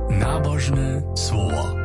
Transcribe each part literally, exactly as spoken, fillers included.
Nabożne słowo.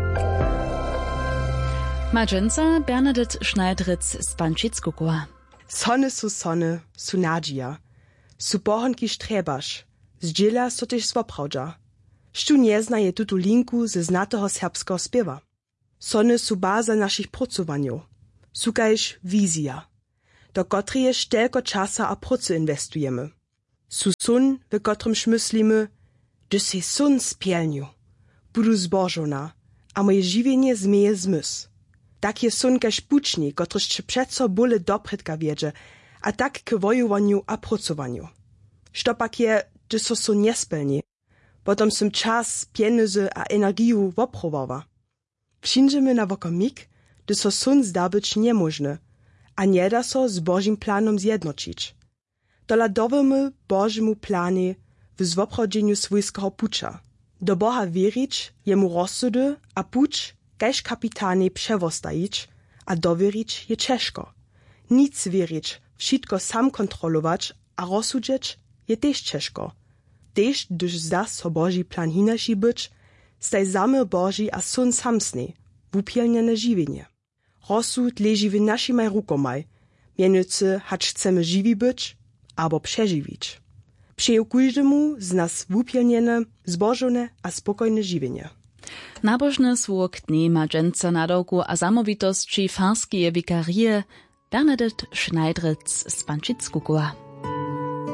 Madżynca Bernadette Schneideritz z Pančickukowa. Sony su sony, su nadzija. Su bohonki strebasz. Zdziela so też swoprawdża. Sztu nie zna je tutu linku ze znatego serbskiego spiewa. Sony su baza naszych pracowaniów. Su kajż wizja, do kotreje sztelko czasa a procy inwestujemy. Su sun, w kotrym myślimy, że se sun spielniu, budu zbożona, a moje żywienie zmieje zmysł. Tak je sun kaž pučnik, kotryż czy przeco bóle dopredka wiedzie, a tak k wojowaniu a pracowaniu. Što pak je, że so sun nie spełni, potom sym czas, pieniądze a energiju woprowawa. Wszędziemy na wokomik, że so sun zda być niemożny, a nie da so z Bożym planom zjednoczyć. Dola dowemy Bożemu planie w zwoprodzeniu swojskiego pucza. Do Boha wierzyć, jemu rozsudy, a pucz kaž kapitanie przewostajić, a dowierzyć je ciężko. Nic wierzyć, wszystko sam kontrolować, a rozsudzić je też ciężko. Też, gdyż zda so Boży plan hinaši być, staj samy Boży a sun samsny, wupielniane żywienie. Rozsud leży w naszymaj rukomaj, mianowicie, hacz chcemy żywi być, albo przeżywić. Přeju każdemu z nas wupielniane, zbożone a spokojne żywienie. Nabożne słowo k dni Madżynca nadawku a samowitości farskie wikarie Bernadette Schneideritz z Pančickukowa.